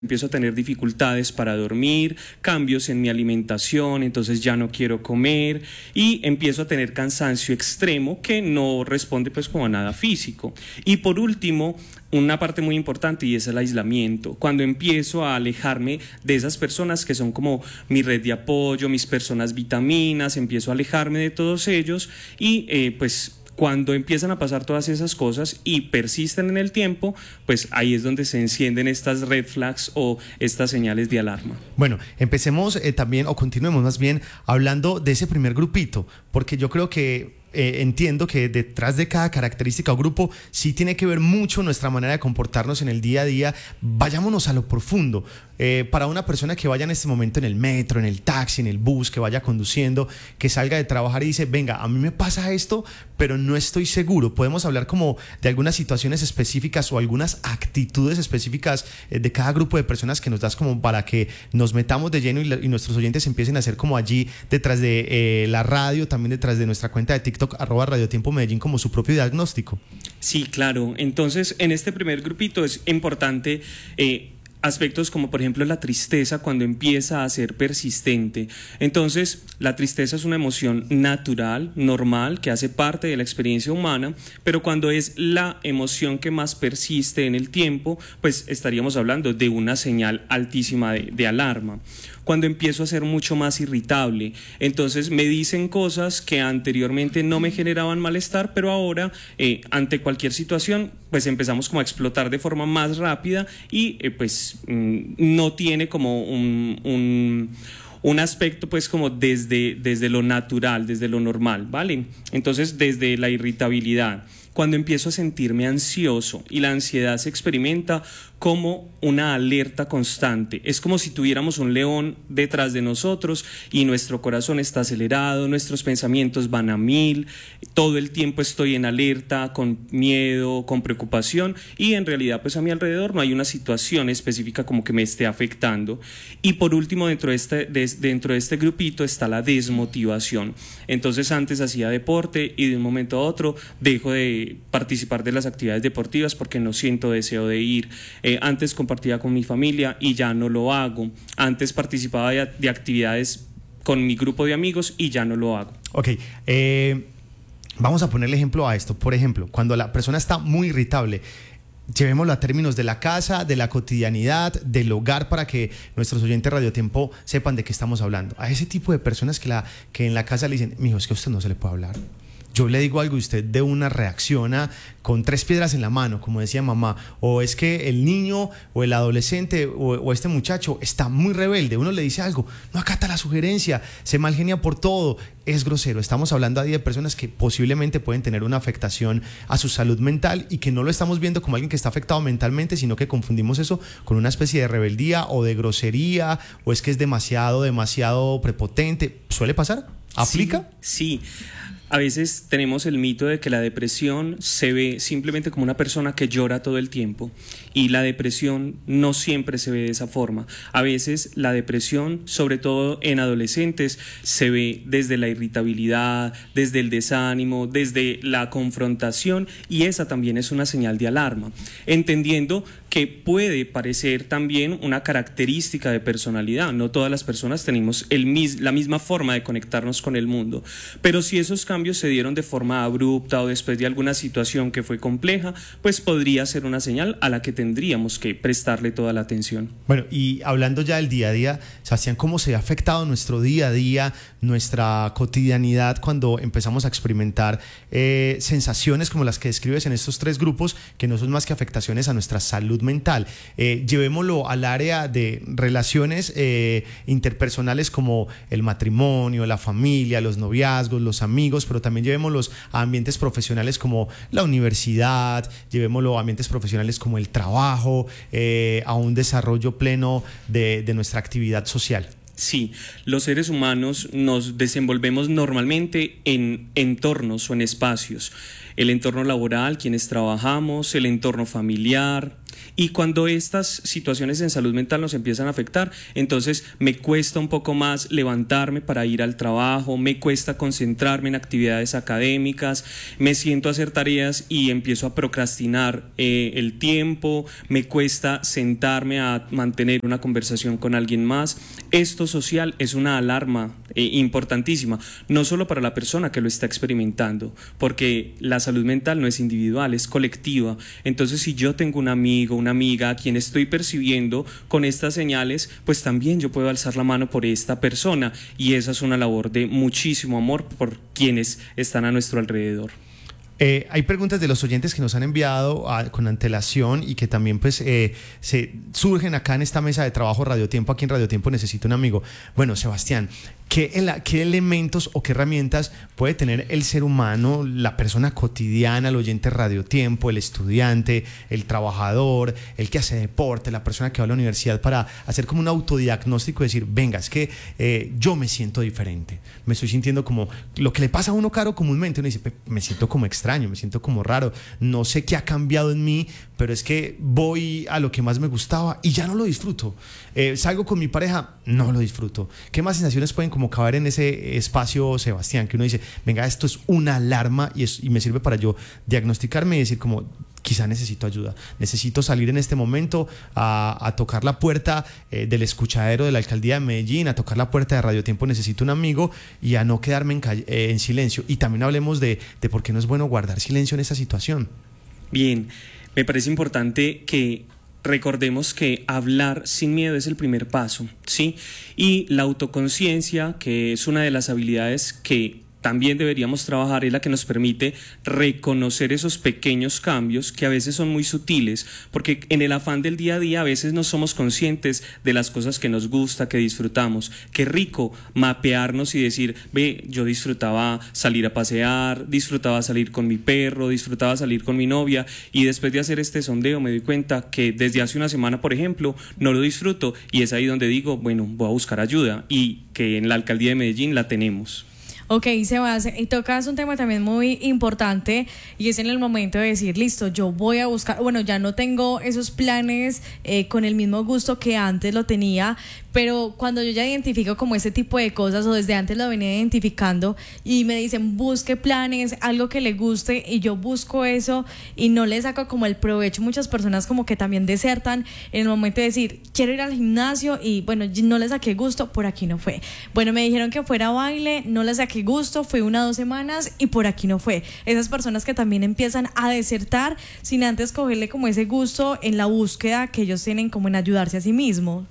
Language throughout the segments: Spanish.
empiezo a tener dificultades para dormir, cambios en mi alimentación, entonces ya no quiero comer y empiezo a tener cansancio extremo que no responde pues como a nada físico. Y por último, una parte muy importante y es el aislamiento. Cuando empiezo a alejarme de esas personas que son como mi red de apoyo, mis personas vitaminas, empiezo a alejarme de todos ellos y pues cuando empiezan a pasar todas esas cosas y persisten en el tiempo, pues ahí es donde se encienden estas red flags o estas señales de alarma. Bueno, empecemos también, o continuemos más bien, hablando de ese primer grupito, porque yo creo que entiendo que detrás de cada característica o grupo sí tiene que ver mucho nuestra manera de comportarnos en el día a día. Vayámonos a lo profundo. Para una persona que vaya en este momento en el metro, en el taxi, en el bus, que vaya conduciendo, que salga de trabajar y dice, venga, a mí me pasa esto, pero no estoy seguro. Podemos hablar como de algunas situaciones específicas o algunas actitudes específicas de cada grupo de personas que nos das como para que nos metamos de lleno y nuestros oyentes empiecen a hacer como allí detrás de la radio, también detrás de nuestra cuenta de TikTok, @radiotiempo-medellín, como su propio diagnóstico. Sí, claro. Entonces, en este primer grupito es importante aspectos como por ejemplo la tristeza cuando empieza a ser persistente. Entonces, la tristeza es una emoción natural, normal, que hace parte de la experiencia humana, pero cuando es la emoción que más persiste en el tiempo, pues estaríamos hablando de una señal altísima de alarma. Cuando empiezo a ser mucho más irritable, entonces me dicen cosas que anteriormente no me generaban malestar, pero ahora ante cualquier situación pues empezamos como a explotar de forma más rápida y pues no tiene como un aspecto pues como desde lo natural, desde lo normal, ¿vale? Entonces desde la irritabilidad. Cuando empiezo a sentirme ansioso y la ansiedad se experimenta como una alerta constante. Es como si tuviéramos un león detrás de nosotros y nuestro corazón está acelerado, nuestros pensamientos van a 1000, todo el tiempo estoy en alerta, con miedo, con preocupación y en realidad pues a mi alrededor no hay una situación específica como que me esté afectando. Y por último dentro de este grupito está la desmotivación. Entonces antes hacía deporte y de un momento a otro dejo de participar de las actividades deportivas porque no siento deseo de ir. Antes compartía con mi familia y ya no lo hago. Antes participaba de actividades con mi grupo de amigos y ya no lo hago. Ok, vamos a ponerle ejemplo a esto. Por ejemplo, cuando la persona está muy irritable, llevémoslo a términos de la casa, de la cotidianidad, del hogar, para que nuestros oyentes Radio Tiempo sepan de qué estamos hablando. A ese tipo de personas que en la casa le dicen, mijo, es que a usted no se le puede hablar. Yo le digo algo y usted de una reacciona con 3 piedras en la mano, como decía mamá, o es que el niño o el adolescente o este muchacho está muy rebelde, uno le dice algo, no acata la sugerencia, se malgenia por todo, es grosero. Estamos hablando ahí de personas que posiblemente pueden tener una afectación a su salud mental y que no lo estamos viendo como alguien que está afectado mentalmente, sino que confundimos eso con una especie de rebeldía o de grosería, o es que es demasiado prepotente. ¿Suele pasar? ¿Aplica? Sí. A veces tenemos el mito de que la depresión se ve simplemente como una persona que llora todo el tiempo y la depresión no siempre se ve de esa forma. A veces la depresión, sobre todo en adolescentes, se ve desde la irritabilidad, desde el desánimo, desde la confrontación y esa también es una señal de alarma, entendiendo que puede parecer también una característica de personalidad. No todas las personas tenemos la misma forma de conectarnos con el mundo, pero si esos cambios se dieron de forma abrupta o después de alguna situación que fue compleja, pues podría ser una señal a la que tendríamos que prestarle toda la atención. Bueno, y hablando ya del día a día, Sebastián, ¿cómo se ha afectado nuestro día a día, nuestra cotidianidad cuando empezamos a experimentar sensaciones como las que describes en estos 3 grupos, que no son más que afectaciones a nuestra salud mental? Llevémoslo al área de relaciones interpersonales como el matrimonio, la familia, los noviazgos, los amigos, pero también llevémoslos a ambientes profesionales como la universidad, llevémoslo a ambientes profesionales como el trabajo, a un desarrollo pleno de nuestra actividad social. Sí, los seres humanos nos desenvolvemos normalmente en entornos o en espacios. El entorno laboral, quienes trabajamos, el entorno familiar Y cuando estas situaciones en salud mental nos empiezan a afectar, entonces me cuesta un poco más levantarme para ir al trabajo, me cuesta concentrarme en actividades académicas, me siento a hacer tareas y empiezo a procrastinar el tiempo, me cuesta sentarme a mantener una conversación con alguien más. Esto social es una alarma importantísima, no solo para la persona que lo está experimentando, porque la salud mental no es individual, es colectiva. Entonces, si yo tengo un amigo, una amiga a quien estoy percibiendo con estas señales, pues también yo puedo alzar la mano por esta persona, y esa es una labor de muchísimo amor por quienes están a nuestro alrededor. Hay preguntas de los oyentes que nos han enviado con antelación y que también pues se surgen acá en esta mesa de trabajo Radio Tiempo. Aquí en Radio Tiempo Necesito un Amigo. Bueno, Sebastián, ¿qué elementos o qué herramientas puede tener el ser humano, la persona cotidiana, el oyente Radio Tiempo, el estudiante, el trabajador, el que hace deporte, la persona que va a la universidad, para hacer como un autodiagnóstico y decir, venga, es que yo me siento diferente, me estoy sintiendo como lo que le pasa a uno, Caro, comúnmente? Uno dice, me siento como extraño, me siento como raro, no sé qué ha cambiado en mí, pero es que voy a lo que más me gustaba y ya no lo disfruto. Salgo con mi pareja, no lo disfruto. ¿Qué más sensaciones pueden como caber en ese espacio, Sebastián, que uno dice, venga, esto es una alarma y me sirve para yo diagnosticarme y decir como, quizá necesito ayuda, necesito salir en este momento a tocar la puerta del escuchadero de la Alcaldía de Medellín, a tocar la puerta de Radio Tiempo Necesito un Amigo, y a no quedarme en silencio? Y también hablemos de por qué no es bueno guardar silencio en esa situación. Bien, me parece importante que recordemos que hablar sin miedo es el primer paso, ¿sí? Y la autoconciencia, que es una de las habilidades que también deberíamos trabajar, es la que nos permite reconocer esos pequeños cambios que a veces son muy sutiles, porque en el afán del día a día a veces no somos conscientes de las cosas que nos gusta, que disfrutamos. Qué rico mapearnos y decir, ve, yo disfrutaba salir a pasear, disfrutaba salir con mi perro, disfrutaba salir con mi novia, y después de hacer este sondeo me doy cuenta que desde hace una semana, por ejemplo, no lo disfruto, y es ahí donde digo, bueno, voy a buscar ayuda, y que en la Alcaldía de Medellín la tenemos. Ok, Sebas, y tocas un tema también muy importante, y es en el momento de decir, listo, yo voy a buscar, bueno, ya no tengo esos planes con el mismo gusto que antes lo tenía, pero cuando yo ya identifico como ese tipo de cosas, o desde antes lo venía identificando, y me dicen, busque planes, algo que le guste, y yo busco eso y no le saco como el provecho, muchas personas como que también desertan en el momento de decir, quiero ir al gimnasio, y bueno, no le saqué gusto, por aquí no fue. Bueno, me dijeron que fuera a baile, no le saqué gusto, fue 1 o 2 semanas y por aquí no fue. Esas personas que también empiezan a desertar sin antes cogerle como ese gusto en la búsqueda que ellos tienen como en ayudarse a sí mismos.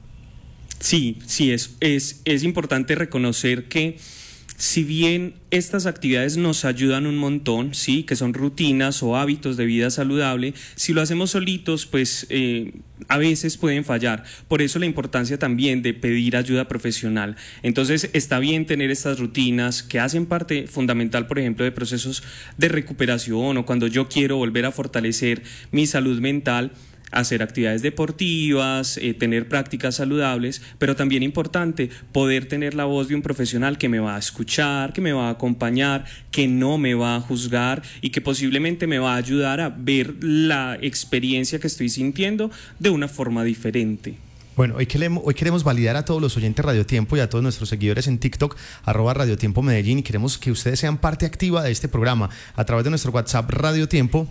Sí, es importante reconocer que si bien estas actividades nos ayudan un montón, sí, que son rutinas o hábitos de vida saludable, si lo hacemos solitos, pues a veces pueden fallar. Por eso la importancia también de pedir ayuda profesional. Entonces está bien tener estas rutinas que hacen parte fundamental, por ejemplo, de procesos de recuperación, o cuando yo quiero volver a fortalecer mi salud mental, hacer actividades deportivas, tener prácticas saludables, pero también importante poder tener la voz de un profesional que me va a escuchar, que me va a acompañar, que no me va a juzgar y que posiblemente me va a ayudar a ver la experiencia que estoy sintiendo de una forma diferente. Bueno, hoy queremos validar a todos los oyentes Radio Tiempo y a todos nuestros seguidores en TikTok, @Radio Tiempo Medellín, y queremos que ustedes sean parte activa de este programa a través de nuestro WhatsApp Radio Tiempo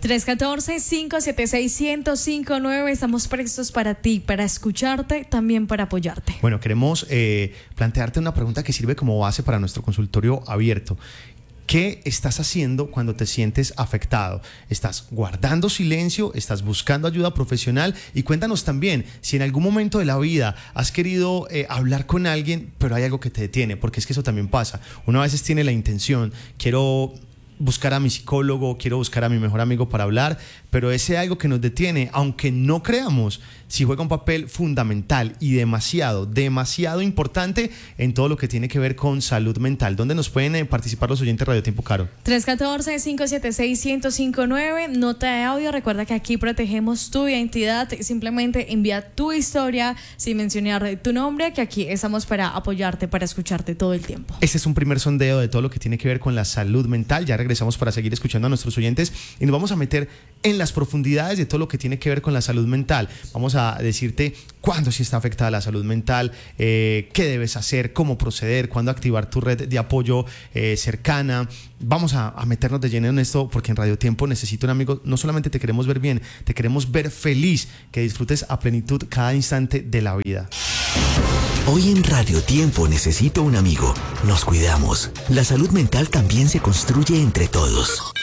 314-576-1059. Estamos prestos para ti, para escucharte, también para apoyarte. Bueno, queremos plantearte una pregunta que sirve como base para nuestro consultorio abierto. ¿Qué estás haciendo cuando te sientes afectado? ¿Estás guardando silencio? ¿Estás buscando ayuda profesional? Y cuéntanos también si en algún momento de la vida has querido hablar con alguien, pero hay algo que te detiene, porque es que eso también pasa. Uno a veces tiene la intención, quiero buscar a mi psicólogo, quiero buscar a mi mejor amigo para hablar, pero ese algo que nos detiene, aunque no creamos, sí juega un papel fundamental y demasiado importante en todo lo que tiene que ver con salud mental. ¿Dónde nos pueden participar los oyentes de Radio Tiempo, Caro? 314-576-1059, nota de audio. Recuerda que aquí protegemos tu identidad. Simplemente envía tu historia sin mencionar tu nombre, que aquí estamos para apoyarte, para escucharte todo el tiempo. Este es un primer sondeo de todo lo que tiene que ver con la salud mental. Ya regresamos regresamos para seguir escuchando a nuestros oyentes y nos vamos a meter en las profundidades de todo lo que tiene que ver con la salud mental. Vamos a decirte cuándo sí está afectada la salud mental, qué debes hacer, cómo proceder, cuándo activar tu red de apoyo cercana. Vamos a meternos de lleno en esto porque en Radio Tiempo Necesito un Amigo no solamente te queremos ver bien, te queremos ver feliz, que disfrutes a plenitud cada instante de la vida. Hoy en Radio Tiempo Necesito un Amigo. Nos cuidamos. La salud mental también se construye entre todos.